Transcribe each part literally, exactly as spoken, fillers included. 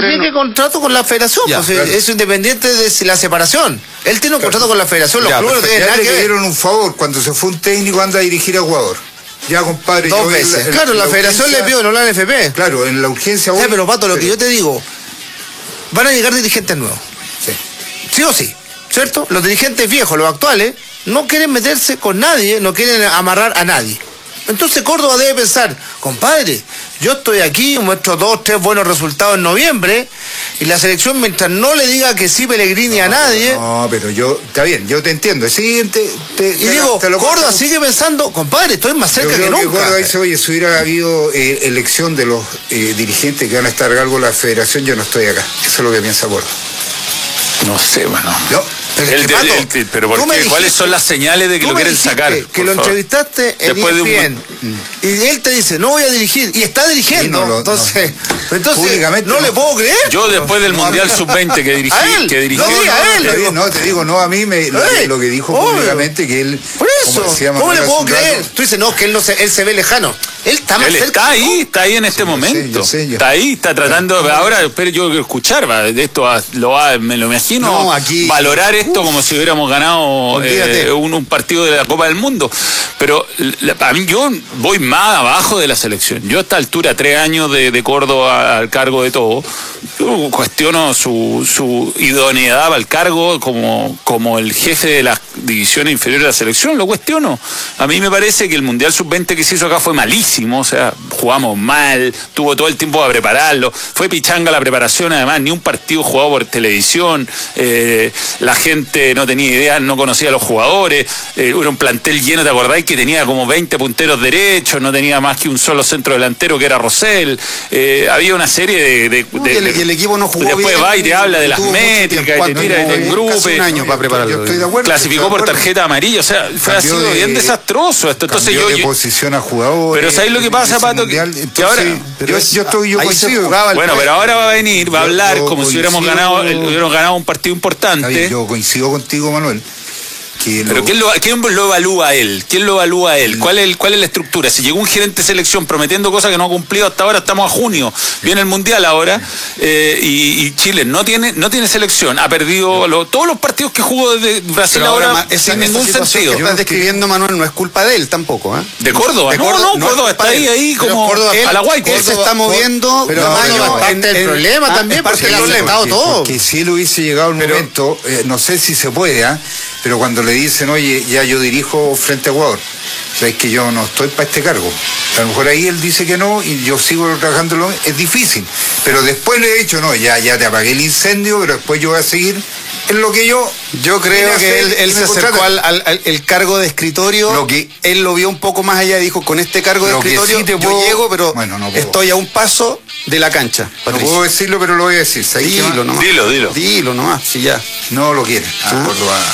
tiene contrato con la federación, ya, pues, claro. Es independiente de la separación. Él tiene un claro. contrato con la federación, los ya, clubes no tienen nada que ver. Le dieron un favor cuando se fue un técnico anda a dirigir a Ecuador. Ya, compadre. Dos veces. El, el, claro, la, la federación urgencia, le pidió, no la N F P. Claro, en la urgencia... Hoy, sí, pero Pato, lo pero... que yo te digo, van a llegar dirigentes nuevos. Sí. Sí o sí, ¿cierto? Los dirigentes viejos, los actuales, no quieren meterse con nadie, no quieren amarrar a nadie. Entonces Córdoba debe pensar, compadre, yo estoy aquí, muestro dos, tres buenos resultados en noviembre, y la selección, mientras no le diga que sí Pellegrini no, a nadie... No, pero yo, está bien, yo te entiendo. Sí, te, te, y te, digo, te lo Córdoba paso. Sigue pensando, compadre, estoy más cerca yo que creo nunca. Que Córdoba dice, oye, si hubiera habido eh, elección de los eh, dirigentes que van a estar a cargo de la federación, yo no estoy acá. Eso es lo que piensa Córdoba. No sé, mano. No. El, el, el, el, pero ¿por qué? Dijiste, ¿cuáles son las señales de que lo quieren sacar? Que lo favor. entrevistaste en Después E S P N de un... y él te dice, no voy a dirigir, y está dirigiendo. Sí, no, entonces, no, entonces no, no le puedo creer. Yo después del no, Mundial sub veinte que dirigí, él, que dirigí. No, no, a él. Te digo, no, te digo, no, a mí me, lo, que, lo que dijo obvio. públicamente que él... Por eso, decía, ¿cómo le puedo creer? Tú dices, no, que él, no se, él se ve lejano. Él está más él cerca. Está ahí, está ahí en este sí, momento. Yo sé, yo sé, yo. Está ahí, está tratando. Pero, ahora espero yo escuchar, va, de esto lo va, me lo imagino, no, aquí, valorar esto uf, como si hubiéramos ganado eh, un, un partido de la Copa del Mundo. Pero la, a mí yo voy más abajo de la selección. Yo a esta altura, tres años de, de Córdoba al cargo de todo, yo cuestiono su, su idoneidad al cargo como, como el jefe de las divisiones inferiores de la selección. Lo cuestiono. A mí me parece que el Mundial sub veinte que se hizo acá fue malísimo. O sea, jugamos mal, tuvo todo el tiempo para prepararlo. Fue pichanga la preparación, además, ni un partido jugado por televisión. Eh, la gente no tenía idea, no conocía a los jugadores. Eh, era un plantel lleno, ¿te acordáis? Que tenía como veinte punteros derechos, no tenía más que un solo centro delantero que era Rosell. Eh, había una serie de... de, no, de y, el, y el equipo no jugó después bien. va y te habla de las métricas, y te tira y te engrupe. Un año para prepararlo. Clasificó por tarjeta amarilla, o sea, fue así de, bien desastroso esto. Entonces yo, de yo posición a jugadores. Pero ¿sabes lo que pasa, Pato? Mundial, que, entonces, que ahora yo, yo estoy yo coincido. Bueno, pero ahora va a venir, va a hablar yo, yo como si hubiéramos ganado, hubiéramos ganado un partido importante. Bien, yo coincido contigo, Manuel. Pero lo... ¿quién, lo, ¿quién lo evalúa a él? ¿Quién lo evalúa a él? ¿Cuál es, el, ¿Cuál es la estructura? Si llegó un gerente de selección prometiendo cosas que no ha cumplido hasta ahora, estamos a junio, viene el Mundial ahora, eh, y, y Chile no tiene no tiene selección, ha perdido lo, todos los partidos que jugó desde Brasil pero ahora, ahora esa, sin esa ningún sentido. Que estás describiendo, Manuel, no es culpa de él tampoco, ¿eh? ¿De Córdoba? De no, Córdoba, no, no, Córdoba está ahí, ahí como Córdoba, a la guay. Él se está moviendo, pero no, no, no, parte del problema ah, también, porque le ha aceptado todo. Que si él hubiese llegado un momento, eh, no sé si se puede, ¿eh? Pero cuando le dicen, oye, ya yo dirijo frente a Ecuador, sabes que yo no estoy para este cargo. A lo mejor ahí él dice que no y yo sigo trabajándolo, es difícil. Pero después le he dicho, no, ya, ya te apagué el incendio, pero después yo voy a seguir en lo que yo... Yo creo que él, él se acercó al, al, al el cargo de escritorio, lo que él lo vio un poco más allá, dijo, con este cargo de escritorio sí te puedo, yo llego, pero bueno, no estoy a un paso de la cancha. Patricio. No puedo decirlo, pero lo voy a decir. Dilo, nomás. Dilo, dilo. Dilo nomás, si ya. No lo quieren. Ah.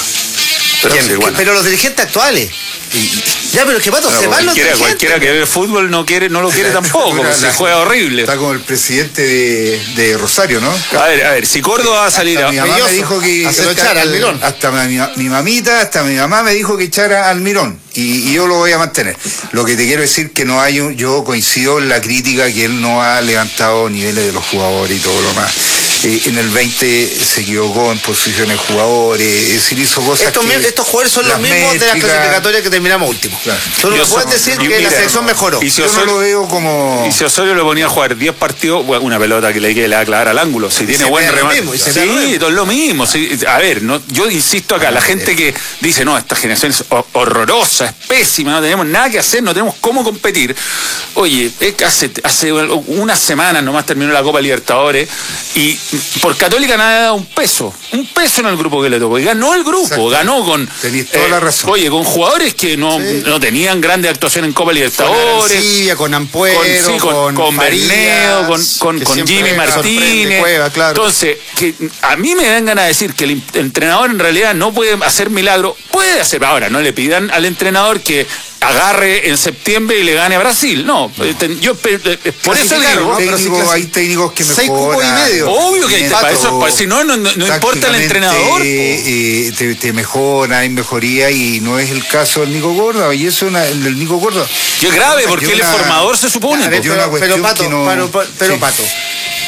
Pero, sí, bueno. pero los dirigentes actuales. Y, ya, pero que Pato, se van los dirigentes. Cualquiera que ve el fútbol no quiere, no lo quiere tampoco, la, se la, juega horrible. Está como el presidente de, de Rosario, ¿no? A ver, a ver, si Córdoba va a salir hasta a... Mi mamá me dijo que, que lo echara al Mirón. Hasta mi, mi mamita, hasta mi mamá me dijo que echara al Mirón. Y, y yo lo voy a mantener. Lo que te quiero decir que no hay un, yo coincido en la crítica que él no ha levantado niveles de los jugadores y todo lo más. Eh, en el veinte se equivocó en posiciones de jugadores, es decir, hizo cosas estos, que... Estos jugadores son los mismos métricas, de las clasificatorias que terminamos último. Claro. Tú no puedes decir que mira, la selección mejoró. Y si yo Osorio, no lo veo como... Y si Osorio lo ponía a jugar diez partidos, una pelota que le quede a clavar al ángulo, si tiene buen remate. Mismo, sí, todo es lo mismo. Sí, a ver, no, yo insisto acá, la gente que dice, no, esta generación es horrorosa, es pésima, no tenemos nada que hacer, no tenemos cómo competir. Oye, es que hace, hace unas semanas nomás terminó la Copa Libertadores y por Católica nada ha dado un peso, un peso en el grupo que le tocó. Y ganó el grupo, exacto. Ganó con... Tenís toda eh, la razón. Oye, con jugadores que no, sí. no tenían grandes actuaciones en Copa Libertadores. Con Arancibia, con Ampuero, con, sí, con, con, con Berneo, con, con, con Jimmy Martínez. Cueva, claro. Entonces, que a mí me dan ganas de decir que el entrenador en realidad no puede hacer milagro. Puede hacer, ahora, no le pidan al entrenador que agarre en septiembre y le gane a Brasil. No, no. yo por eso digo, ¿no? Técnico, hay técnicos que mejoran. Seis cubos y medio. Obvio que hay, para eso, para, si no, no, no, no importa el entrenador. Eh, te, te mejora, hay mejoría y no es el caso del Nico Córdoba. Y eso una, el del Nico Córdoba. Y es grave porque él es formador, se supone. Ver, pero, pero, Pato, no, pero, pero, pero sí. Pato,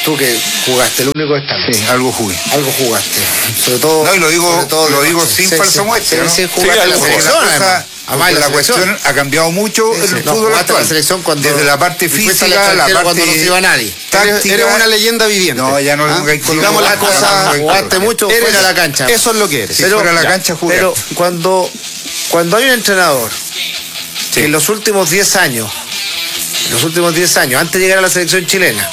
Tú que jugaste, el único esta vez. Sí, algo jugué. Algo jugaste. Sobre todo. No, y lo digo, todo lo digo sin sí, falsa sí, muestra. Sí, ¿no? sí, jugaste sí, la selección. Cosa, además, la, la cuestión ha cambiado mucho sí, sí. el no, fútbol actual. La selección cuando, desde la parte física, la, la parte cuando no se iba nadie. Táctica, eres una leyenda viviente. No, ya no ¿Ah? digamos las cosas. Jugaste mucho eres, fuera de la cancha. Eso es lo que eres. Si pero, fuera de la cancha jugaste. Pero cuando, cuando hay un entrenador sí. que en los últimos diez años, en los últimos diez años, antes de llegar a la selección chilena,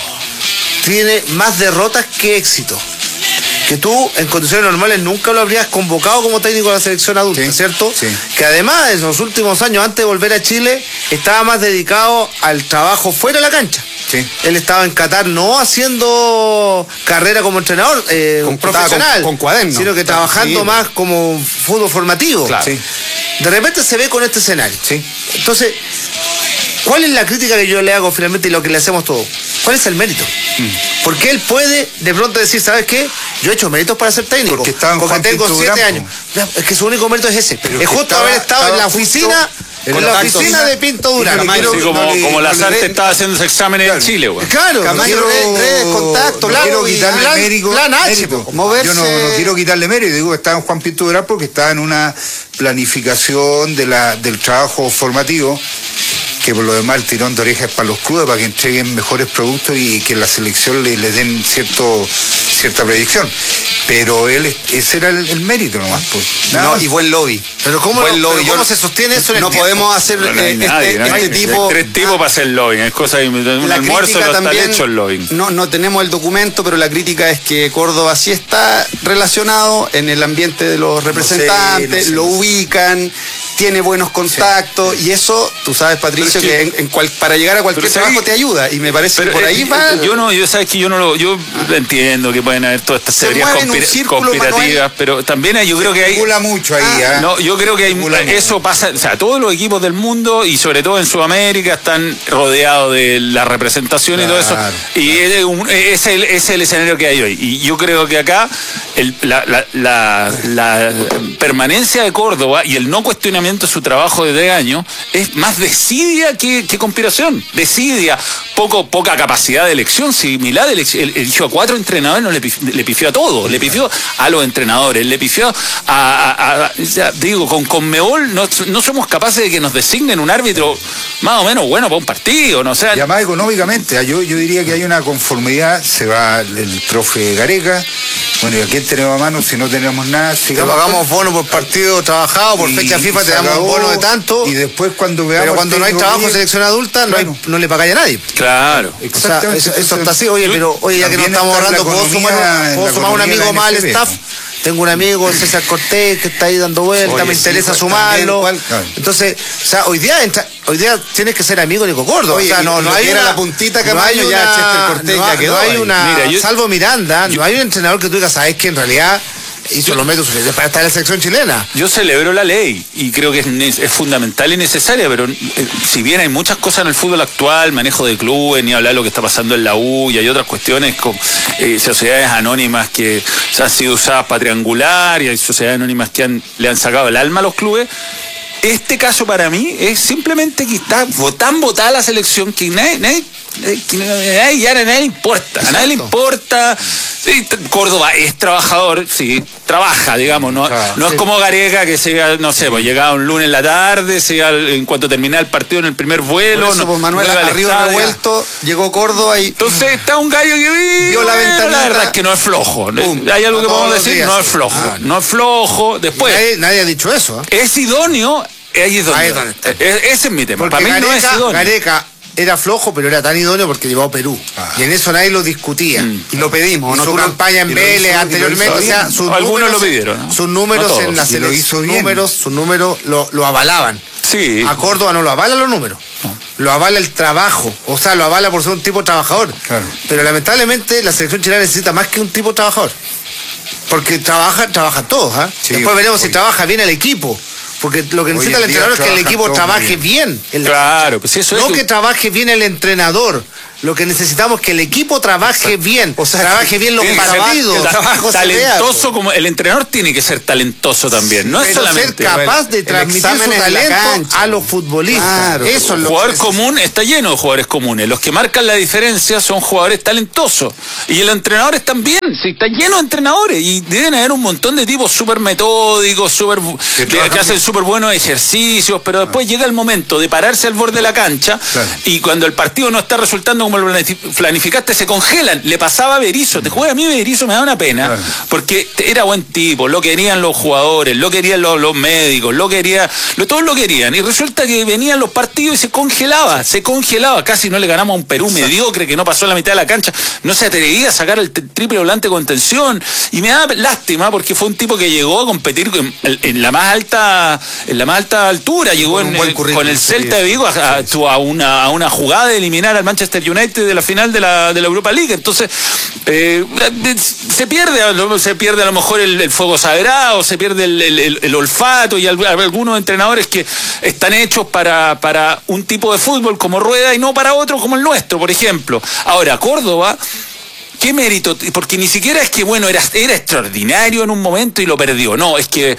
tiene más derrotas que éxito. Que tú, en condiciones normales, nunca lo habrías convocado como técnico de la selección adulta, sí, ¿cierto? Sí. Que además, en los últimos años, antes de volver a Chile, estaba más dedicado al trabajo fuera de la cancha. Sí. Él estaba en Qatar no haciendo carrera como entrenador eh, con, profesional, con, con cuaderno, sino que trabajando sí, más como fútbol formativo. Claro. Sí. De repente se ve con este escenario. Sí. Entonces, ¿cuál es la crítica que yo le hago finalmente y lo que le hacemos todos? ¿Cuál es el mérito? Mm. Porque él puede de pronto decir, ¿sabes qué? Yo he hecho méritos para ser técnico. Porque, estaba en porque tengo siete Durán, años. Es que su único mérito es ese. Pero es justo estaba, haber estado en la oficina, en la oficina de Pinto Durán. Quiero, sí, como, no le, como la Sarte estaba haciendo ese examen claro. en Chile, güey. Claro, Camacho, redes, redes, contacto, no quiero quitarle plan, mérito. Plan H, mérito. Moverse. Yo no, no quiero quitarle mérito. Digo que estaba en Juan Pinto Durán porque estaba en una planificación de la, del trabajo formativo. Que por lo demás el tirón de orejas es para los clubes, para que entreguen mejores productos y que la selección le, le den cierto cierta predicción. Pero él, ese era el, el mérito nomás. Pues. No, y buen lobby. Pero ¿cómo, buen lo, lobby. pero ¿cómo Yo, se sostiene eso en no el tiempo? podemos hacer no, no eh, nadie, este, no hay, este tipo... Hay tres tipos ah, para hacer lobbying. Es cosa de un la almuerzo no está también, hecho el lobbying. No, no tenemos el documento, pero la crítica es que Córdoba sí está relacionado en el ambiente de los representantes, no sé, no sé, lo ubican, tiene buenos contactos sí, sí. y eso, tú sabes, Patricio, que, que en, en cual, para llegar a cualquier trabajo ahí, te ayuda y me parece pero, que por ahí eh, va. Yo no, yo sabes que yo no lo, yo ah. entiendo que pueden haber todas estas teorías conspira conspirativas, Manuel, pero también hay, yo creo que hay. Circula mucho ahí, ah, ¿eh? No, yo creo que hay, eso pasa, o sea, todos los equipos del mundo y sobre todo en Sudamérica están rodeados de la representación claro, y todo eso. Y claro. es, un, es, el, es el escenario que hay hoy. Y yo creo que acá el, la, la, la, la permanencia de Córdoba y el no cuestionamiento de su trabajo de tres años es más desidia que, que conspiración. Desidia, poco, poca capacidad de elección. Si Milad eligió a cuatro entrenadores, no le, le pifió a todos, le pifió a los entrenadores, le pifió a, a, a ya, digo, con Conmebol no, no somos capaces de que nos designen un árbitro más o menos bueno para un partido, no o sea, y además económicamente, yo, yo diría que hay una conformidad, se va el profe Gareca, bueno, ¿y a quién tenemos a mano si no tenemos nada? Si te pagamos bono por partido trabajado, por fecha FIFA te damos un bono de tanto. Y después cuando veamos. Pero cuando no hay trabajo en selección adulta, no, claro. hay, no le pagáis a nadie. Claro. O sea, eso, eso está así. Oye, pero oye, ya que nos estamos hablando, ¿puedo sumar, ¿puedo sumar un amigo más al staff? Tengo un amigo, César Cortés, que está ahí dando vueltas, Oye, me interesa sí, sumarlo. También, Entonces, o sea, hoy día entra, hoy día tienes que ser amigo de Nico Córdoba. Oye, o sea, no, no hay una, la puntita que no hay una, ya Chester Cortés no, ya quedó. No hay una, Mira, yo, salvo Miranda, yo, no hay un entrenador que tú digas, sabes que en realidad hizo los métodos suficientes para estar en la selección chilena. Yo celebro la ley y creo que es, es fundamental y necesaria, pero eh, si bien hay muchas cosas en el fútbol actual, manejo de clubes, ni hablar de lo que está pasando en la U, y hay otras cuestiones con eh, sociedades anónimas que se han sido usadas para triangular, y hay sociedades anónimas que han, le han sacado el alma a los clubes. Este caso para mí es simplemente que está tan votada la selección que nadie, nadie, nadie, ya a nadie le importa. A nadie le importa. Sí, Córdoba es trabajador, sí, trabaja, digamos, no, claro, no sí. es como Gareca que se iba, no sé, pues llegaba un lunes en la tarde, se iba en cuanto terminaba el partido en el primer vuelo. Por eso, no, pues Manuel, no arriba revuelto, llegó Córdoba y. Entonces está un gallo que vi, vio la ventanita. La verdad es que no es flojo. Pum, hay algo que podemos decir, días, no es flojo. Ah, no. no es flojo. Después. Nadie, nadie ha dicho eso. ¿eh? Es idóneo. Ahí es donde, ahí es donde está. Ese es mi tema. Porque para mí Gareca, no es idóneo. Gareca era flojo, pero era tan idóneo porque llevó a Perú. Ah. Y en eso nadie lo discutía. Mm. Y lo pedimos. Y ¿no? su campaña en Vélez anteriormente. O sea, sus Algunos números, lo pidieron. ¿no? Sus números no en la selección. Sus números, sus números lo, lo avalaban. Sí. A Córdoba no lo avalan los números. No. Lo avala el trabajo. O sea, lo avala por ser un tipo trabajador. Claro. Pero lamentablemente la selección chilena necesita más que un tipo trabajador. Porque trabajan, trabajan todos. ¿eh? Sí, Después veremos oye. si trabaja bien el equipo. Porque lo que necesita el entrenador es que el equipo trabaje bien. bien. El, claro, pues eso no es. que trabaje bien el entrenador. Lo que necesitamos es que el equipo trabaje bien, o sea, trabaje bien los partidos. El trabajo talentoso, vea, como el entrenador tiene que ser talentoso también, no es solamente ser capaz de transmitir su talento a los futbolistas. Claro, eso es lo jugador común está lleno de jugadores comunes. Los que marcan la diferencia son jugadores talentosos. Y el entrenador también, sí, está lleno de entrenadores. Y deben haber un montón de tipos súper metódicos, súper que, que hacen súper buenos ejercicios, pero después llega el momento de pararse al borde de la cancha, claro, y cuando el partido no está resultando como lo planificaste, se congelan. Le pasaba a Berizzo. Te juega a mí Berizzo, me da una pena, claro, porque era buen tipo, lo querían los jugadores, lo querían los, los médicos, lo quería, lo, todos lo querían. Y resulta que venían los partidos y se congelaba, se congelaba. Casi no le ganamos a un Perú mediocre que no pasó la mitad de la cancha. No se atrevía a sacar el triple volante de contención. Y me da lástima porque fue un tipo que llegó a competir en, en la más alta, en la más alta altura. Llegó en, en, con el Celta de Vigo a, a, a, una, a una jugada de eliminar al Manchester United de la final de la, de la Europa League. Entonces eh, se pierde se pierde a lo mejor el, el fuego sagrado, se pierde el, el, el olfato, y algunos entrenadores que están hechos para, para un tipo de fútbol como Rueda y no para otro como el nuestro, por ejemplo. Ahora, Córdoba, ¿qué mérito? Porque ni siquiera es que, bueno, era, era extraordinario en un momento y lo perdió. No, es que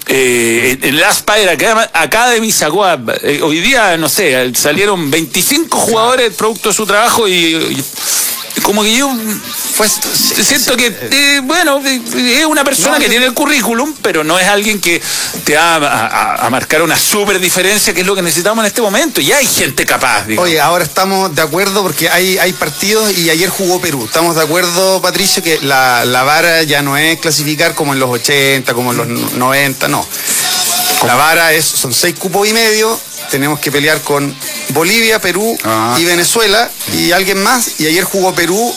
eh, el Aspire Academy sacó a, eh, hoy día, no sé, salieron veinticinco jugadores producto de su trabajo y, y como que yo pues, siento que, eh, bueno, es una persona que tiene el currículum, pero no es alguien que te va a, a, a marcar una súper diferencia, que es lo que necesitamos en este momento. Y hay gente capaz, digamos. Oye, ahora estamos de acuerdo porque hay, hay partidos y ayer jugó Perú. Estamos de acuerdo, Patricio, que la, la vara ya no es clasificar como en los ochenta, como en los noventa, no. La vara es, son seis cupos y medio. Tenemos que pelear con Bolivia, Perú ah. y Venezuela y alguien más. Y ayer jugó Perú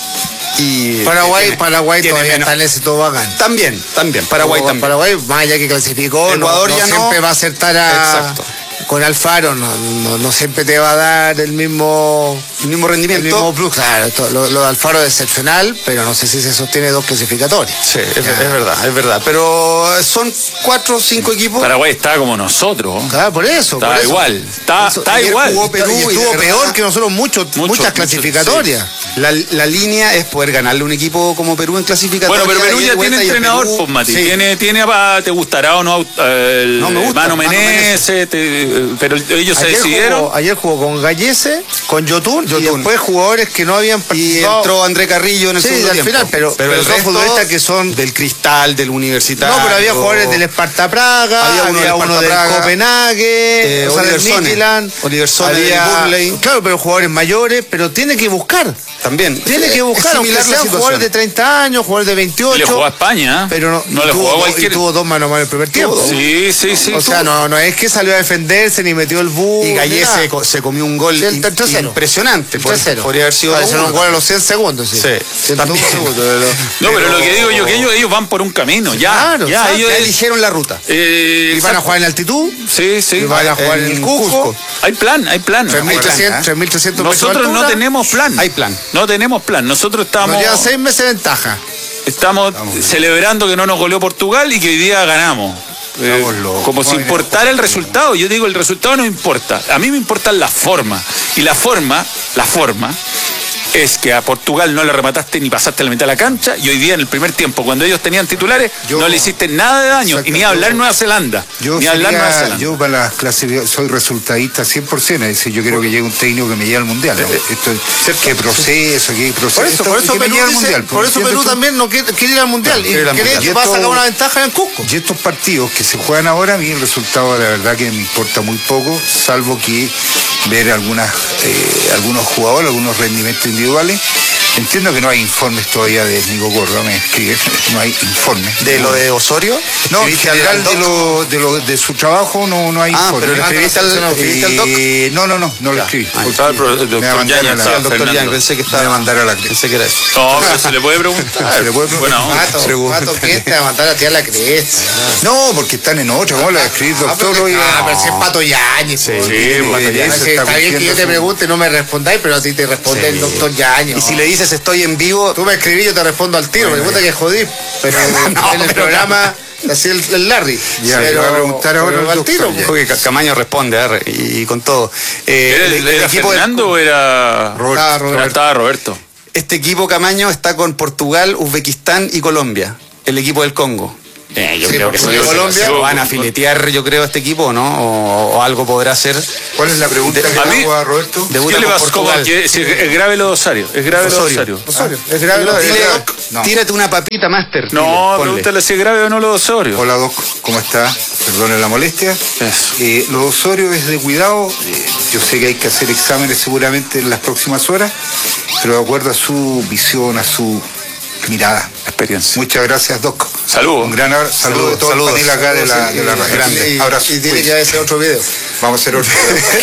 y Paraguay, tiene, Paraguay tiene todavía menos. Está en ese tobogán. También, también. Paraguay también. Paraguay, más allá que clasificó, Ecuador no, no ya siempre no. va a acertar a. Exacto. Con Alfaro no, no, no siempre te va a dar el mismo el mismo rendimiento. El mismo plus, claro, lo, lo de Alfaro es excepcional, pero no sé si se sostiene dos clasificatorios. Sí, es, es verdad, es verdad. Pero son cuatro o cinco equipos. Paraguay está como nosotros. Claro, por eso. Está por eso. igual, está, eso, está igual. Jugó Perú y estuvo y peor verdad, que nosotros mucho, mucho, muchas clasificatorias. Sí. La, la línea es poder ganarle un equipo como Perú en clasificatoria. Bueno, pero Perú ya tiene entrenador, Perú, pues, Mati. Sí. Tiene, tiene, te gustará o no el no, me gusta, Mano Menezes, pero ellos se ayer decidieron. Jugó, ayer jugó con Gallese, con Yotun, Yotun, y después jugadores que no habían participado. Y entró André Carrillo en el sí, segundo al tiempo. final, pero, pero, pero son futbolistas que son del Cristal, del Universitario. No, pero había jugadores del Sparta Praga, había uno, había uno del Copenhague, eh, o sea, del Midtjylland, Oliver Sone, del Burnley. Claro, pero jugadores mayores, pero tiene que buscar. También. Tiene que buscar, aunque sean jugadores de treinta años, jugadores de veintiocho. Y le jugó a España, pero no, no le jugó a cualquier. Y tuvo dos manos más en el primer tiempo. Sí, sí, sí. O sea, no, no es que salió a defenderse ni metió el bus. Y Gallese se, se comió un gol in, impresionante. Por, podría haber sido un gol a los cien segundos. Sí, sí también. Segundos, pero, no, pero lo que digo yo, que ellos, ellos van por un camino. Ya, claro, ya, ya ellos eligieron la ruta. Eh, y van a jugar en altitud. Sí, sí. Y van a jugar en, en Cusco. Cusco. Hay plan, hay plan. tres mil trescientos Nosotros no tenemos plan. Hay plan. No tenemos plan. Nosotros estamos. Nos llevan seis meses de ventaja. Estamos, estamos celebrando que no nos goleó Portugal y que hoy día ganamos. Eh, como si importara el resultado. Yo digo, el resultado no importa. A mí me importan las formas. Y la forma, la forma es que a Portugal no le remataste ni pasaste la mitad de la cancha, y hoy día en el primer tiempo, cuando ellos tenían titulares, yo, no le hiciste nada de daño, y ni hablar Nueva Zelanda. Yo, ni sería, hablar Nueva Zelanda. Yo para las clases soy resultadista cien por ciento, es decir, yo quiero que llegue un técnico que me lleve al mundial. ¿no? Esto, ¿Qué proceso? ¿Qué proceso? Por eso, por eso Perú, dice, mundial, por eso Perú también no quiere, quiere ir al mundial, no, y cree que va a sacar una ventaja en el Cusco. Y estos partidos que se juegan ahora, a mí el resultado la verdad que me importa muy poco, salvo que ver algunas eh, algunos jugadores, algunos rendimientos individuales. Entiendo que no hay informes todavía de Nico Córdoba, me escribe, no hay informes. ¿De lo de Osorio? No, en general de, lo, de, lo, de su trabajo no, no hay ah, informes. ¿Pero le escribiste al, no, eh, al doc? No, no, no, no lo escribí. Ah, el doctor Yañez, el doctor Yañez, pensé que estaba... Me mandar a la Pensé que era eso. No, pero se le puede preguntar. Se le puede preguntar. Bueno, Pato, Pato, ¿quién te va a mandar a ti a la cresta? No, porque están en otra, ¿cómo le va a escribir doctor? Ah, pero si es Pato Yañez. Sí, Pato Yañez. Está bien que yo te pregunte, no me respondáis, pero así te responde el doctor Yañez. Y si le dices estoy en vivo... Tú me escribís, yo te respondo al tiro, me gusta que jodí, pero no, en el pero programa así el, el Larry. Ya, pero, le voy a preguntar ahora al tiro. Porque Camaño responde, ¿eh? y, y con todo. Eh, ¿Era, el, el, ¿era equipo Fernando del... o era Roberto? Ah, Roberto. Estaba Roberto. Este equipo Camaño está con Portugal, Uzbekistán y Colombia. El equipo del Congo. Eh, yo sí, creo que sí, Colombia se van a filetear, yo creo, este equipo, ¿no? O, o algo podrá hacer. ¿Cuál es la pregunta de, que le hago a Roberto? ¿Qué le vas como que es, es grave lo de Osorio? Es grave lo de Osorio. Osorio. Es grave lo de Osorio. No. Tírate una papita, Master. No, dile, pregúntale si es grave o no lo de Osorio. Hola, Doc, ¿cómo está? Perdone la molestia. Eh, lo de Osorio es de cuidado. Eh, yo sé que hay que hacer exámenes seguramente en las próximas horas, pero de acuerdo a su visión, a su mirada. Experiencia. Muchas gracias, Doc. Saludos. Un gran abrazo. Saludos a todo el panel acá de la, de la radio. Grande. Y, abrazo. Y tiene que hacer otro video. Vamos a hacer otro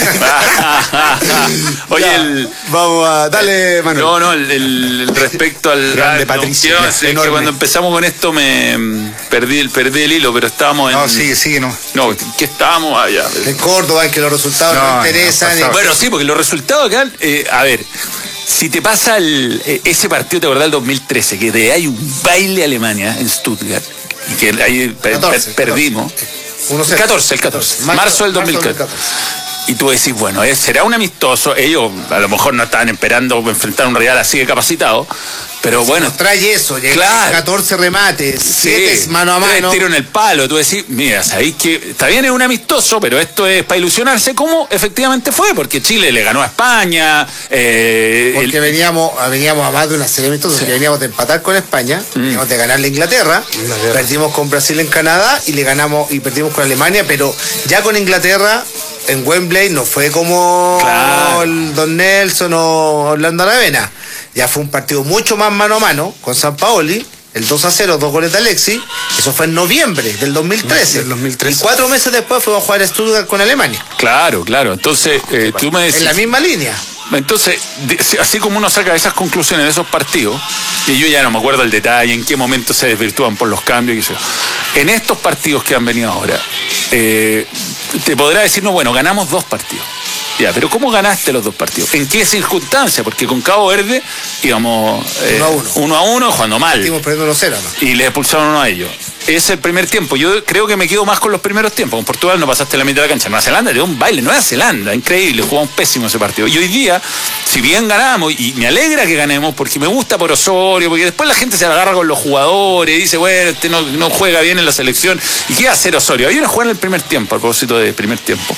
video. Oye, el... Vamos a... Dale, Manuel. No, no, el, el respecto al... Grande Patricio. No, es que cuando empezamos con esto me perdí el, perdí el hilo, pero estábamos en... No, sigue, sigue, no. No, ¿qué estábamos allá? En Córdoba, en que los resultados no, no interesan. No, bueno, sí, porque los resultados acá... Eh, a ver... Si te pasa el, ese partido, ¿te acordás del dos mil trece? Que de hay un baile a Alemania en Stuttgart. Y que ahí catorce, per, perdimos. catorce, el catorce, el catorce. Marzo, marzo del dos mil catorce. Y tú decís, bueno, será un amistoso. Ellos a lo mejor no estaban esperando enfrentar un Real así de capacitado. Pero bueno. Trae eso, llega claro. catorce remates, sí, siete mano a mano. Tiro en el palo. Tú decís, mira, sabéis que está bien, es un amistoso, pero esto es para ilusionarse, como efectivamente fue, porque Chile le ganó a España. Eh, porque el... veníamos, veníamos a más de una serie amistosa, sí. veníamos de empatar con España, mm. veníamos de ganarle a Inglaterra, Inglaterra, perdimos con Brasil en Canadá y le ganamos y perdimos con Alemania, pero ya con Inglaterra. En Wembley no fue como claro. el Don Nelson o Orlando Aravena. Ya fue un partido mucho más mano a mano con Sampaoli, el dos a cero, dos goles de Alexis. Eso fue en noviembre del dos mil trece. Del dos mil trece. Y cuatro meses después fuimos a jugar a Stuttgart con Alemania. Claro, claro. Entonces, eh, tú me decís... En la misma línea. Entonces, así como uno saca esas conclusiones de esos partidos, y yo ya no me acuerdo el detalle, en qué momento se desvirtúan por los cambios, y eso. En estos partidos que han venido ahora, eh, te podrá decir, no, bueno, ganamos dos partidos. Ya, pero ¿cómo ganaste los dos partidos? ¿En qué circunstancia? Porque con Cabo Verde íbamos eh, uno a uno, uno a uno jugando mal. Estuvimos perdiendo uno cero, ¿no? Y le expulsaron uno a ellos. Es el primer tiempo. Yo creo que me quedo más con los primeros tiempos. Con Portugal no pasaste la mitad de la cancha. Nueva Zelanda te dio un baile. Nueva Zelanda, increíble. Jugamos pésimo ese partido. Y hoy día, si bien ganamos, y me alegra que ganemos, porque me gusta por Osorio, porque después la gente se agarra con los jugadores y dice, bueno, este no, no juega bien en la selección. ¿Y qué va a hacer Osorio? Hay una jugada en el primer tiempo, a propósito de primer tiempo,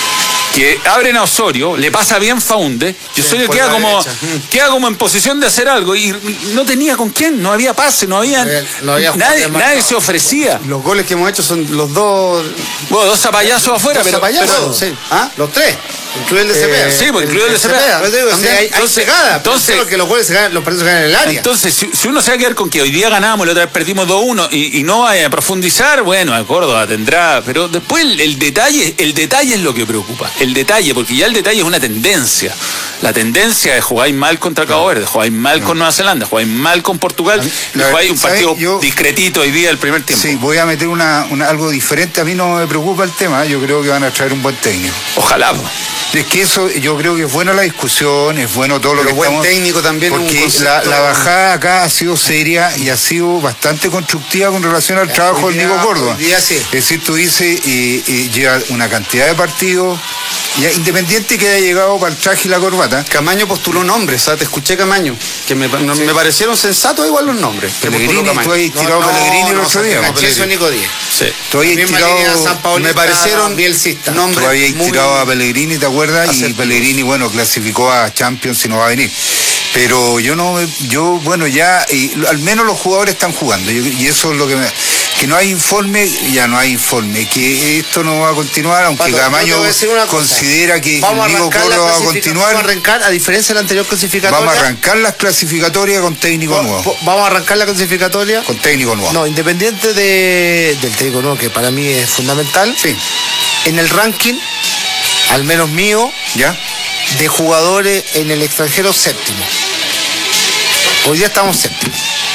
que abren a Osorio, le pasa bien Faunde, y Osorio sí, queda como queda como en posición de hacer algo, y no tenía con quién, no había pase, no había, no había, no había nadie, nadie se ofrecía. Los goles que hemos hecho son los dos... Bueno, dos zapallazos afuera, dos pero, zapallazos, pero sí. ¿Ah? Los tres. Incluye el de Cepeda. Eh, sí, pues incluye el de Cepeda. Entonces, hay, hay pegada. Entonces, que los goles se ganan, los partidos se ganan en el área. Entonces, si, si uno se va a quedar con que hoy día ganamos, la otra vez perdimos dos uno y, y no vaya a profundizar, bueno, a Córdoba tendrá. Pero después el, el detalle, el detalle es lo que preocupa. El detalle, porque ya el detalle es una tendencia. La tendencia es jugar mal contra Cabo Verde, jugar mal no. con Nueva Zelanda, jugar mal con Portugal, y jugar un partido yo, discretito hoy día el primer tiempo. Sí, voy a meter una, una, algo diferente. A mí no me preocupa el tema, yo creo que van a traer un buen técnico. Ojalá. Es que eso, yo creo que es buena la discusión, es bueno todo lo Pero que buen estamos... técnico también. Porque un la, la bajada acá ha sido seria y ha sido bastante constructiva con relación al ya, trabajo del Nico Córdoba. Día, sí. Es decir, tú dices, eh, eh, lleva una cantidad de partidos, ya, independiente que haya llegado para el traje y la corbata. Camaño postuló nombres, ¿sabes? Te escuché Camaño, que me, no, sí. me parecieron sensatos igual los nombres. Pellegrini, tú has tirado no, Pellegrini no, el otro día. Eso Nico Díaz. Sí. Tú habías tirado... Me parecieron bielcistas. Tú habías tirado a Pellegrini, ¿te acuerdas? Y Pellegrini, bueno, clasificó a Champions y no va a venir. Pero yo no, yo, bueno, ya, y, al menos los jugadores están jugando, y, y eso es lo que me... Que no hay informe, ya no hay informe, que esto no va a continuar, aunque Pato, Camaño considera que vamos el Nico Córdoba va a continuar. Vamos a arrancar, a diferencia del anterior clasificatoria. Vamos a arrancar las clasificatorias con técnico va, nuevo. Vamos a arrancar la clasificatoria. Con técnico nuevo. No, independiente de, del técnico nuevo, que para mí es fundamental. Sí. En el ranking, al menos mío, ¿ya? De jugadores en el extranjero, séptimo. Hoy día estamos séptimo.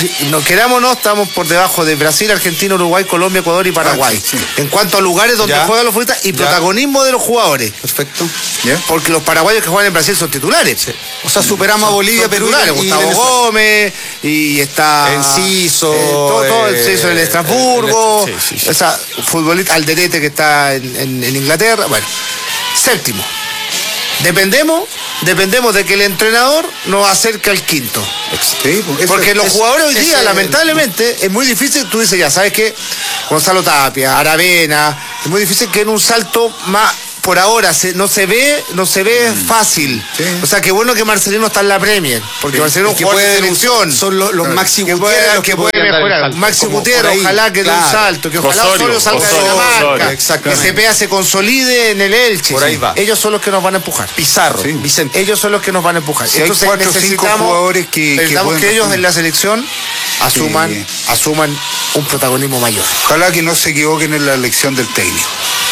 si no queramos o no, estamos por debajo de Brasil, Argentina, Uruguay, Colombia, Ecuador y Paraguay. Ah, sí, sí. En cuanto a lugares donde ya. juegan los futbolistas y ya. protagonismo de los jugadores. Perfecto. ¿Yeah? Porque los paraguayos que juegan en Brasil son titulares. Sí. O sea, superamos son, a Bolivia, Perú y Gustavo Venezuela. Gómez y está Enciso, eh, todo, todo eh, Enciso en el Estrasburgo, el, el, sí, sí, sí. O sea, futbolista Alderete que está en, en, en Inglaterra. Bueno, séptimo. Dependemos, dependemos de que el entrenador nos acerque al quinto. Sí, porque porque los es, jugadores hoy día, lamentablemente, el... es muy difícil. Tú dices, ya, ¿sabes qué? Gonzalo Tapia, Aravena, es muy difícil que en un salto más. Por ahora se, no se ve, no se ve mm. fácil. Sí. O sea, qué bueno que Marcelino está en la Premier, porque sí. Marcelino es un jugador de selección. Son los, los claro. Maxi Gutiérrez que, que puede mejorar. Maxi Gutiérrez, ojalá que claro. dé un salto, que ojalá Osorio, Osorio salga Osorio, de la marca, que Cepeda se consolide en el Elche. Por ahí va. Ellos son los que nos van a empujar. Pizarro, sí. Vicente. Ellos son los que nos van a empujar. Si Entonces hay cuatro, necesitamos, cinco jugadores que, necesitamos que, que ellos en la selección asuman, sí. asuman un protagonismo mayor. Ojalá que no se equivoquen en la elección del técnico.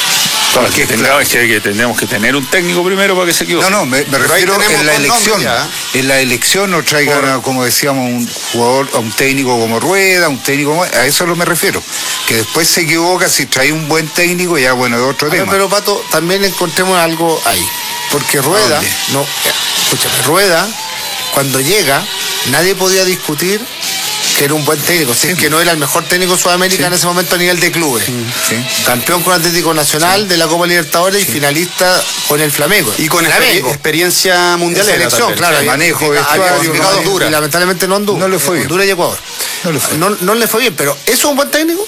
Porque tendríamos que, que tendríamos que tener un técnico primero para que se equivoque. No, no, me, me refiero en la elección. En la elección no traigan, Por... como decíamos, un jugador, a un técnico como Rueda, un técnico como... A eso no me refiero. Que después se equivoca, si trae un buen técnico, ya bueno, es otro tema. Pero, Pato, también encontremos algo ahí. Porque Rueda, no, escúchame, Rueda, cuando llega, nadie podía discutir que era un buen técnico, si sí. es que no era el mejor técnico de Sudamérica sí. en ese momento a nivel de clubes. Sí. Campeón con Atlético Nacional sí. de la Copa Libertadores sí. y finalista con el Flamengo. Y con Flamengo. Experiencia mundial de selección, claro. El manejo de Honduras. Y lamentablemente no anduvo. No le fue bien. Honduras y Ecuador. No le fue, no, no le fue bien, pero ¿eso es un buen técnico?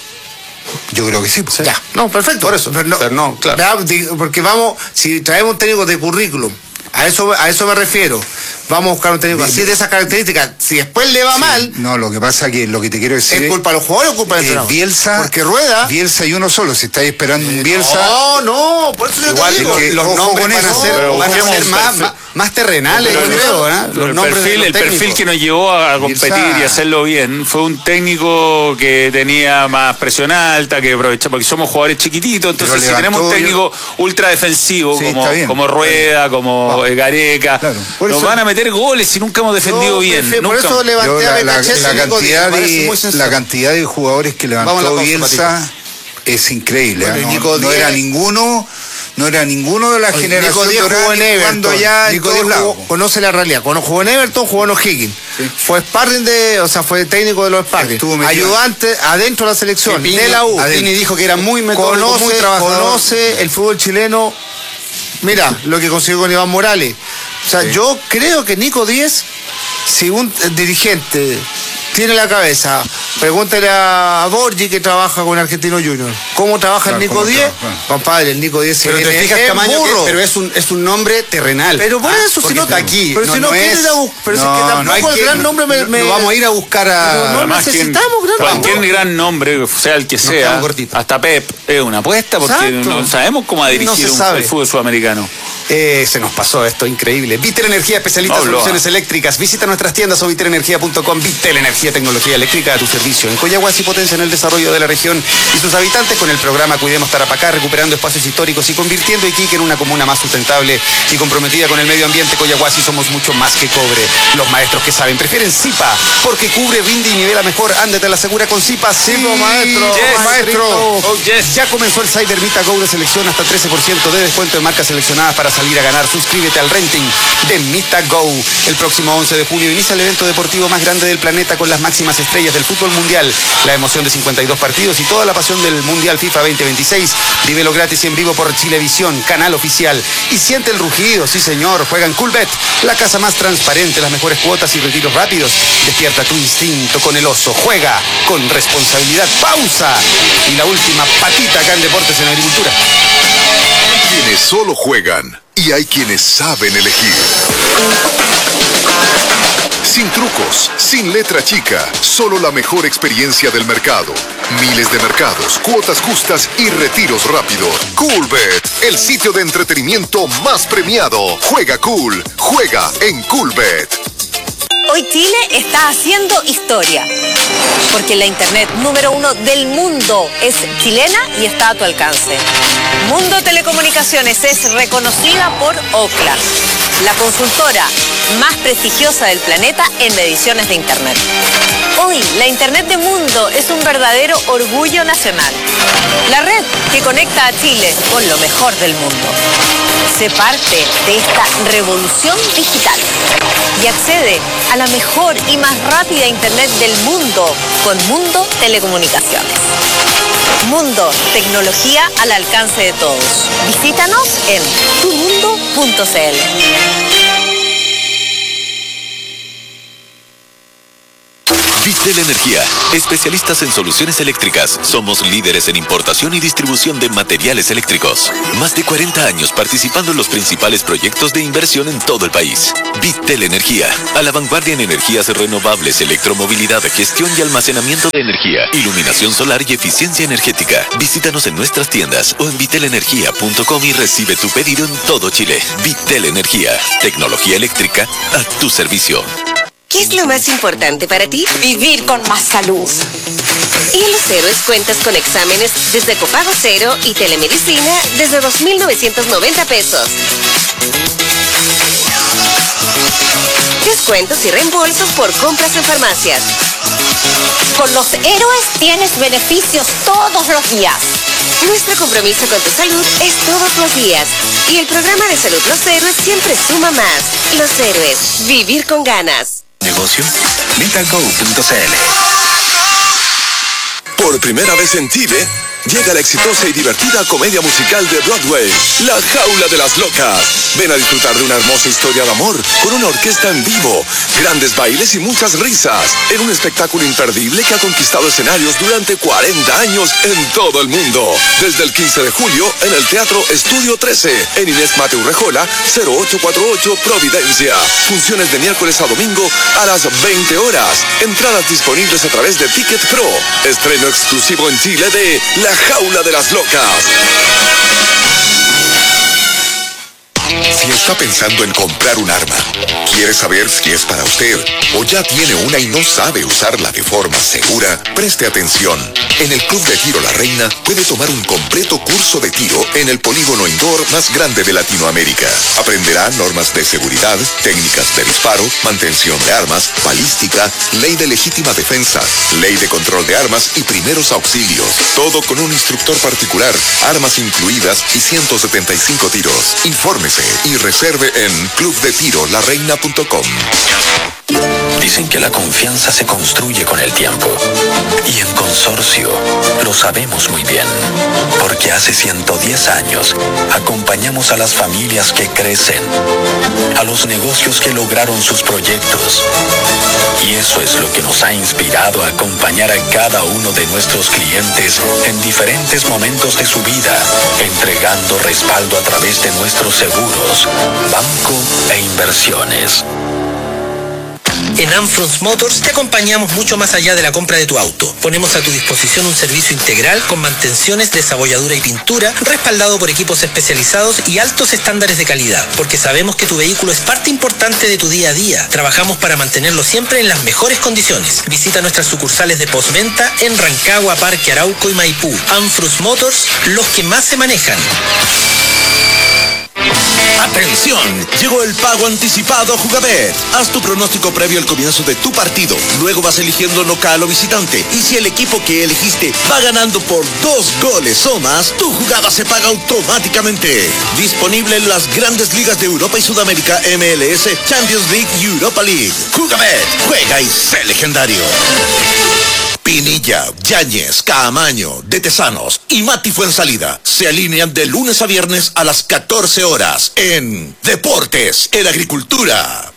Yo creo que sí. Pues. Ya, no, perfecto. Por eso. Pero no, pero no claro. Porque vamos, si traemos un técnico de currículum, a eso, a eso me refiero. Vamos a buscar un técnico así de esas características. Si después le va sí, mal. No, lo que pasa que lo que te quiero decir. ¿Es culpa de los jugadores o culpa del entrenador? Bielsa. Porque Rueda. Bielsa y uno solo. Si estáis esperando un Bielsa. No, no. Por eso yo igual te digo. Que los nombres van a ser, van a ser más, más, más terrenales, yo creo. ¿eh? Los el nombres perfil, el perfil que nos llevó a competir Bielsa. Y hacerlo bien fue un técnico que tenía más presión alta, que aprovechaba, porque somos jugadores chiquititos. Entonces, si tenemos un técnico yo... ultra defensivo, sí, como, como Rueda, como wow. Gareca, claro. Nos eso... van a meter goles si nunca hemos defendido no, bien. Por nunca... eso levanté la, a la, la, cantidad de, la cantidad de jugadores que levantó Bielsa es increíble. Bueno, ¿eh? no, no era ninguno, no era ninguno de la Oye, generación Nico Díaz jugó en Everton. Ya Nico Díaz jugó, conoce la realidad. Cuando jugó en Everton, jugó en O'Higgins. Sí. Fue sparring de, o sea, fue técnico de los sparring. Ayudante adentro de la selección, Pini, de la U. Pini dijo que era muy metódico, conoce, muy trabajador. Conoce el fútbol chileno. Mira lo que consiguió con Iván Morales. O sea, sí. yo creo que Nico Díaz, si un dirigente tiene la cabeza, pregúntale a Borgi que trabaja con Argentino Junior. ¿Cómo trabaja claro, el Nico Díaz? Bueno. Compadre, el Nico Díaz pero te fijas, Camaño, que, pero es un, es un nombre terrenal. Pero por ah, eso, si no está aquí. Pero no, si no, no quiere ir a buscar. Pero no, si es que tampoco no el que, gran nombre me. me no vamos a ir a buscar a. No, no necesitamos quien, gran nombre. Cualquier gran nombre, sea el que sea, hasta Pep, es una apuesta porque Exacto. no sabemos cómo dirigir no un, el fútbol sudamericano. Eh, se nos pasó esto, increíble. Vitel Energía, especialista en soluciones eléctricas. Visita nuestras tiendas o vitel energía punto com. Vitel Energía, tecnología eléctrica a tu servicio. En Coyahuasi potencia en el desarrollo de la región y sus habitantes con el programa Cuidemos Tarapacá, recuperando espacios históricos y convirtiendo Iquique en una comuna más sustentable y comprometida con el medio ambiente. Coyahuasi somos mucho más que cobre. Los maestros que saben prefieren Zipa porque cubre, rinde y nivela mejor. Ándate a la segura con Zipa. Sí, sí maestro. Yes, maestro. Oh, yes. Ya comenzó el Cyber Mita Go de selección, hasta trece por ciento de descuento en marcas seleccionadas para salir a ganar. Suscríbete al renting de Mita Go. El próximo once de junio inicia el evento deportivo más grande del planeta con las máximas estrellas del fútbol mundial. La emoción de cincuenta y dos partidos y toda la pasión del Mundial FIFA veinte veintiséis. Vívelo gratis y en vivo por Chilevisión, canal oficial. Y siente el rugido, sí señor. Juega en Coolbet, la casa más transparente, las mejores cuotas y retiros rápidos. Despierta tu instinto con el oso. Juega con responsabilidad. Pausa. Y la última patita acá en Deportes en Agricultura. Quienes solo juegan y hay quienes saben elegir. Sin trucos, sin letra chica, solo la mejor experiencia del mercado. Miles de mercados, cuotas justas y retiros rápidos. Coolbet, el sitio de entretenimiento más premiado. Juega cool, juega en Coolbet. Hoy Chile está haciendo historia, porque la internet número uno del mundo es chilena y está a tu alcance. Mundo Telecomunicaciones es reconocida por Ookla, la consultora más prestigiosa del planeta en mediciones de Internet. Hoy, la Internet de Mundo es un verdadero orgullo nacional. La red que conecta a Chile con lo mejor del mundo. Sé parte de esta revolución digital y accede a la mejor y más rápida Internet del mundo con Mundo Telecomunicaciones. Mundo, tecnología al alcance de todos. Visítanos en tu mundo punto c l. Vitel Energía, especialistas en soluciones eléctricas. Somos líderes en importación y distribución de materiales eléctricos. Más de cuarenta años participando en los principales proyectos de inversión en todo el país. Vitel Energía, a la vanguardia en energías renovables, electromovilidad, gestión y almacenamiento de energía, iluminación solar y eficiencia energética. Visítanos en nuestras tiendas o en vitel energía punto com y recibe tu pedido en todo Chile. Vitel Energía, tecnología eléctrica a tu servicio. ¿Qué es lo más importante para ti? Vivir con más salud. Y en Los Héroes cuentas con exámenes desde copago cero y telemedicina desde dos mil novecientos noventa pesos. Descuentos y reembolsos por compras en farmacias. Con Los Héroes tienes beneficios todos los días. Nuestro compromiso con tu salud es todos los días. Y el programa de salud Los Héroes siempre suma más. Los Héroes, vivir con ganas. Negocio, metago punto c l. Por primera vez en Chile, llega la exitosa y divertida comedia musical de Broadway, La Jaula de las Locas. Ven a disfrutar de una hermosa historia de amor con una orquesta en vivo, grandes bailes y muchas risas, en un espectáculo imperdible que ha conquistado escenarios durante cuarenta años en todo el mundo. Desde el quince de julio en el Teatro Estudio trece, en Inés Mateu Rejola, cero ocho cuatro ocho Providencia. Funciones de miércoles a domingo a las veinte horas. Entradas disponibles a través de Ticket Pro. Estreno exclusivo en Chile de La Jaula de las Locas. Si está pensando en comprar un arma, quiere saber si es para usted o ya tiene una y no sabe usarla de forma segura, preste atención. En el Club de Tiro La Reina puede tomar un completo curso de tiro en el polígono indoor más grande de Latinoamérica. Aprenderá normas de seguridad, técnicas de disparo, mantención de armas, balística, ley de legítima defensa, ley de control de armas y primeros auxilios. Todo con un instructor particular, armas incluidas y ciento setenta y cinco tiros. Infórmese y reserve en club de tiro la reina punto com. Dicen que la confianza se construye con el tiempo. Y en Consorcio lo sabemos muy bien. Porque hace ciento diez años acompañamos a las familias que crecen, a los negocios que lograron sus proyectos. Y eso es lo que nos ha inspirado a acompañar a cada uno de nuestros clientes en diferentes momentos de su vida, entregando respaldo a través de nuestros seguros, banco e inversiones. En Amfrons Motors te acompañamos mucho más allá de la compra de tu auto. Ponemos a tu disposición un servicio integral con mantenciones, desabolladura y pintura, respaldado por equipos especializados y altos estándares de calidad, porque sabemos que tu vehículo es parte importante de tu día a día. Trabajamos para mantenerlo siempre en las mejores condiciones. Visita nuestras sucursales de postventa en Rancagua, Parque Arauco y Maipú. Amfrons Motors, los que más se manejan. ¡Atención! Llegó el pago anticipado Jugabet. Haz tu pronóstico previo al comienzo de tu partido. Luego vas eligiendo local o visitante. Y si el equipo que elegiste va ganando por dos goles o más, tu jugada se paga automáticamente. Disponible en las grandes ligas de Europa y Sudamérica, M L S, Champions League y Europa League. Jugabet, juega y sé legendario. Pinilla, Yáñez, Caamaño, De Tesanos y Mati Fuensalida se alinean de lunes a viernes a las catorce horas en Deportes en Agricultura.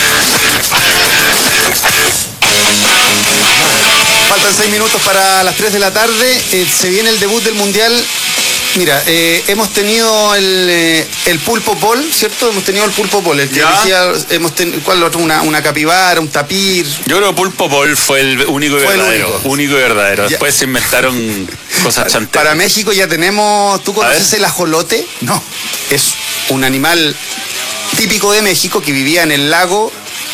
Faltan seis minutos para las tres de la tarde. Eh, se viene el debut del Mundial. Mira, eh, hemos tenido el, eh, el pulpo pol, ¿cierto? Hemos tenido el pulpo pol, el que decía, hemos tenido, ¿cuál otro? Una, una capibara, un tapir. Yo creo que pulpo pol fue el único y fue verdadero. El único. único y verdadero. Ya. Después se inventaron cosas chanteras. Para México ya tenemos, ¿tú conoces el ajolote? No, es un animal típico de México que vivía en el lago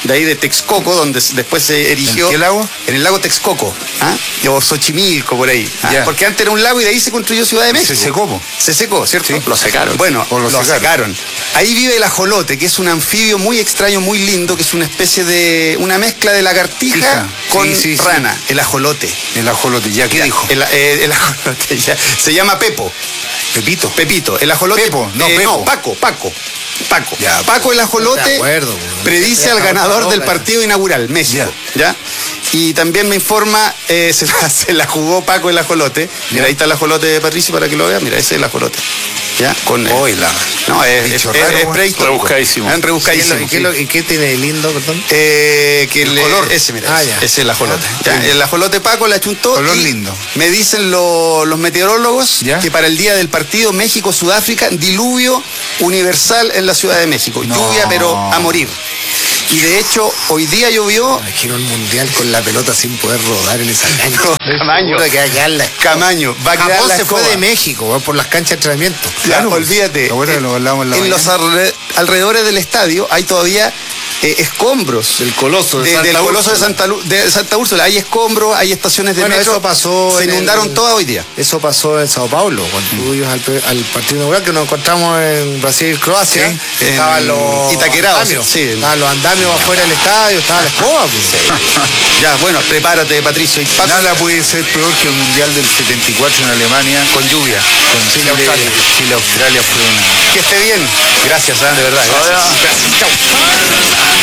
de ahí de Texcoco, donde después se erigió. ¿En qué lago? En el lago Texcoco, ¿ah? O Xochimilco, por ahí. ¿ah? Porque antes era un lago y de ahí se construyó Ciudad de México. Se secó. Se secó, ¿cierto? Sí. Lo secaron. Bueno, lo, lo secaron. secaron. Ahí vive el ajolote, que es un anfibio muy extraño, muy lindo, que es una especie de, una mezcla de lagartija Fija. con sí, sí, rana. Sí. El ajolote. El ajolote, ¿ya qué ya, dijo? El, eh, el ajolote, ya. Se llama Pepo. Pepito. Pepito. El ajolote. Pepo, no, eh, Pepo. no, Paco, Paco. Paco. Ya, Paco el ajolote acuerdo, predice al ganador del partido inaugural, México. Ya. ¿Ya? Y también me informa, eh, se, la, se la jugó Paco el ajolote. Mira, ahí está el ajolote de Patricio para que lo vea. Mira, ese es el ajolote. ¿Ya? Con oh, la... No, es, es, raro, es, es prehistórico. Rebuscadísimo. Es rebuscadísimo. ¿Y qué, lo, ¿Y qué tiene de lindo, perdón? Eh, que el le, color. Ese, mira. Ah, ese, ya. ese es el ajolote. Ah, ¿Ya? sí. El ajolote Paco la chuntó. Color y lindo. Me dicen lo, los meteorólogos ¿Ya? que para el día del partido México-Sudáfrica, diluvio universal en la Ciudad de México. No. Lluvia, pero a morir. Y de hecho, hoy día llovió. Imagino el mundial con la pelota sin poder rodar en esa cancha. Camaño. Que va a quedar la... Camaño. Va a quedar Japón la se fue escoba. de México, va, por las canchas de entrenamiento. Claro, olvídate. Ahora en lo hablamos en la en los alre- alrededores del estadio hay todavía eh, escombros. Del Coloso de, de, Santa del Coloso Úrsula. de Santa, Lu- de Santa Úrsula. Hay escombros, hay estaciones de Bueno, metro. eso pasó Se en inundaron el- todas hoy día. Eso pasó en Sao Paulo, cuando tú ibas al, pe- al partido inaugural, que nos encontramos en Brasil-Croacia. Sí, que estaban en los Itaquerao, andamios. sí. Estaban los andamios afuera del estadio, estaba la escoba. Pues. Ya, bueno, prepárate, Patricio. Y Paco, Nada puede ser peor que el Mundial del setenta y cuatro en Alemania con lluvia. con Chile, Australia. Chile, Australia fue una... Que esté bien. Gracias, ¿eh? De verdad. Gracias. Gracias. Chau.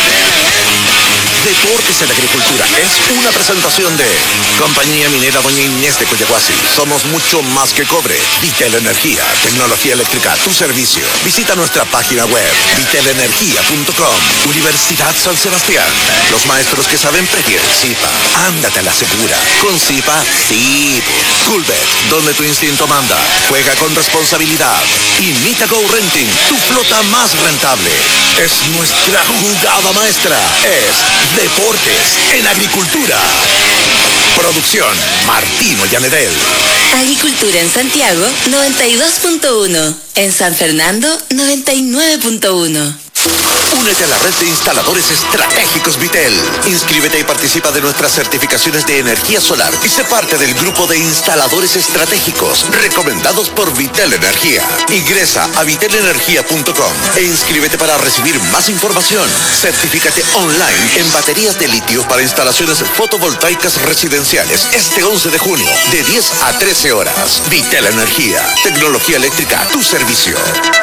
Deportes en Agricultura es una presentación de Compañía Minera Doña Inés de Coyahuasi. Somos mucho más que cobre. Vitel Energía, tecnología eléctrica a tu servicio. Visita nuestra página web vitel energía punto com. Universidad San Sebastián. Los maestros que saben prefieren Zipa. Ándate a la segura. Con Zipa, sí. Coolbet, donde tu instinto manda. Juega con responsabilidad. Y Mitago Renting, tu flota más rentable. Es nuestra jugada maestra. Es Deportes en Agricultura. Producción Martino Llanedel. Agricultura en Santiago noventa y dos punto uno. En San Fernando noventa y nueve punto uno. Únete a la red de instaladores estratégicos Vitel. Inscríbete y participa de nuestras certificaciones de energía solar y sé parte del grupo de instaladores estratégicos recomendados por Vitel Energía. Ingresa a vitel energía punto com e inscríbete para recibir más información. Certifícate online en baterías de litio para instalaciones fotovoltaicas residenciales este once de junio de diez a trece horas. Vitel Energía, tecnología eléctrica a tu servicio.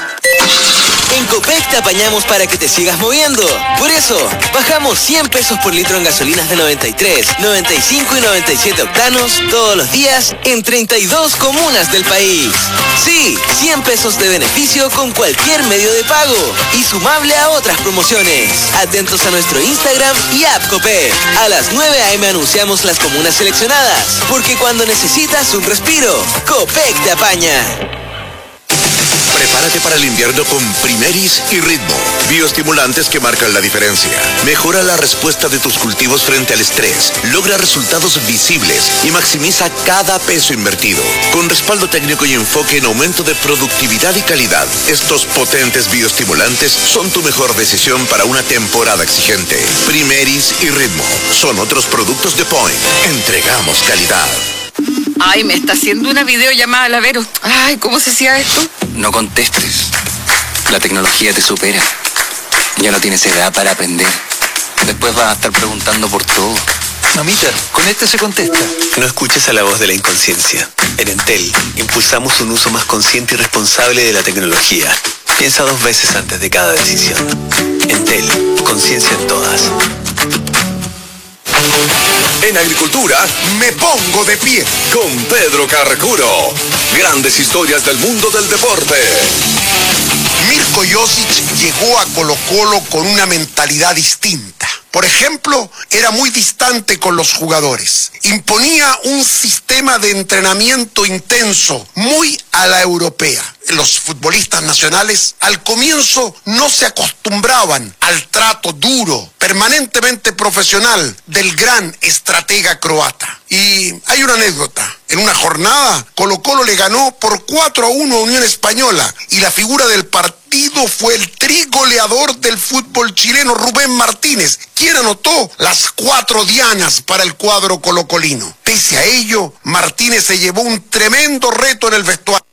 En Copec te apañamos para que te sigas moviendo. Por eso, bajamos cien pesos por litro en gasolinas de noventa y tres, noventa y cinco y noventa y siete octanos todos los días en treinta y dos comunas del país. Sí, cien pesos de beneficio con cualquier medio de pago y sumable a otras promociones. Atentos a nuestro Instagram y app Copec. A las nueve a eme anunciamos las comunas seleccionadas, porque cuando necesitas un respiro, Copec te apaña. Prepárate para el invierno con Primeris y Ritmo, bioestimulantes que marcan la diferencia. Mejora la respuesta de tus cultivos frente al estrés, logra resultados visibles y maximiza cada peso invertido. Con respaldo técnico y enfoque en aumento de productividad y calidad, estos potentes bioestimulantes son tu mejor decisión para una temporada exigente. Primeris y Ritmo son otros productos de Point. Entregamos calidad. Ay, me está haciendo una videollamada la Vero. Ay, ¿cómo se hacía esto? No contestes. La tecnología te supera. Ya no tienes edad para aprender. Después vas a estar preguntando por todo. Mamita, con este se contesta. No escuches a la voz de la inconsciencia. En Entel, impulsamos un uso más consciente y responsable de la tecnología. Piensa dos veces antes de cada decisión. Entel, conciencia en todas. En Agricultura, me pongo de pie con Pedro Carcuro. Grandes historias del mundo del deporte. Mirko Josic llegó a Colo-Colo con una mentalidad distinta. Por ejemplo, era muy distante con los jugadores. Imponía un sistema de entrenamiento intenso, muy a la europea. Los futbolistas nacionales al comienzo no se acostumbraban al trato duro, permanentemente profesional del gran estratega croata. Y hay una anécdota. En una jornada, Colo-Colo le ganó por cuatro a uno a Unión Española y la figura del partido partido fue el trigoleador del fútbol chileno, Rubén Martínez, quien anotó las cuatro dianas para el cuadro colocolino. Pese a ello, Martínez se llevó un tremendo reto en el vestuario.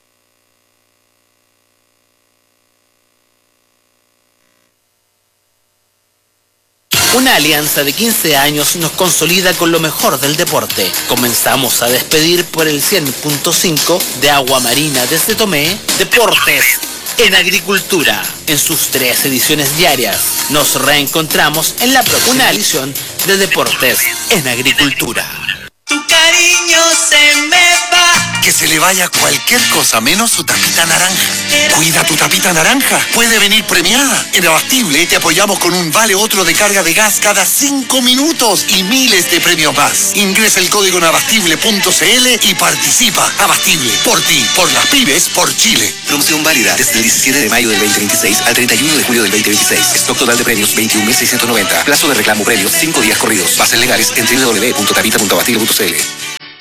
Una alianza de quince años nos consolida con lo mejor del deporte. Comenzamos a despedir por el cien punto cinco de Agua Marina desde Tomé, Deportes en Agricultura, en sus tres ediciones diarias. Nos reencontramos en la próxima edición de Deportes en Agricultura. Tu cariño se me va. Que se le vaya cualquier cosa menos su tapita naranja. Cuida tu tapita naranja. Puede venir premiada. En Abastible te apoyamos con un vale otro de carga de gas cada cinco minutos y miles de premios más. Ingresa el código en abastible punto c l y participa. Abastible. Por ti, por las pymes, por Chile. Promoción válida desde el diecisiete de mayo del veinte veintiséis al treinta y uno de julio del veinte veintiséis. Stock total de premios veintiún mil seiscientos noventa. Plazo de reclamo premios cinco días corridos. Bases legales en w w w punto tapita punto abastible punto c l.